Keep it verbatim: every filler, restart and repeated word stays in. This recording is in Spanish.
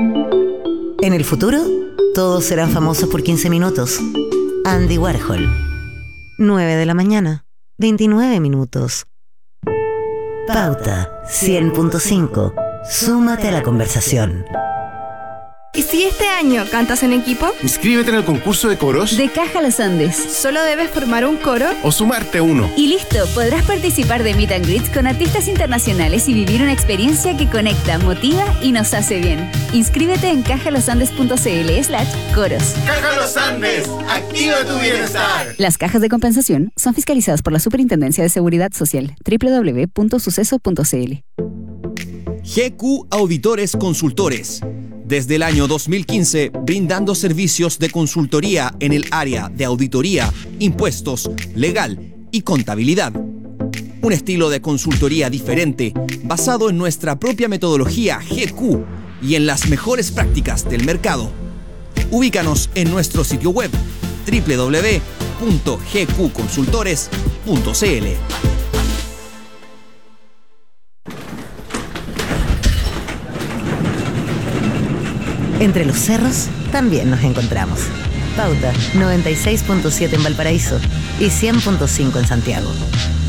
En el futuro, todos serán famosos por quince minutos. Andy Warhol. nueve de la mañana, veintinueve minutos. Pauta cien punto cinco. Súmate a la conversación. ¿Y si este año cantas en equipo? Inscríbete en el concurso de coros de Caja Los Andes. Solo debes formar un coro o sumarte a uno. Y listo, podrás participar de Meet and Greets con artistas internacionales y vivir una experiencia que conecta, motiva y nos hace bien. Inscríbete en cajalosandes.cl slash coros. ¡Caja Los Andes! ¡Activa tu bienestar! Las cajas de compensación son fiscalizadas por la Superintendencia de Seguridad Social. doble u doble u doble u punto suceso punto c l. G Q Auditores Consultores. Desde el año dos mil quince, brindando servicios de consultoría en el área de auditoría, impuestos, legal y contabilidad. Un estilo de consultoría diferente, basado en nuestra propia metodología G Q y en las mejores prácticas del mercado. Ubícanos en nuestro sitio web doble u doble u doble u punto g q consultores punto c l. Entre los cerros también nos encontramos. Pauta noventa y seis punto siete en Valparaíso y cien punto cinco en Santiago.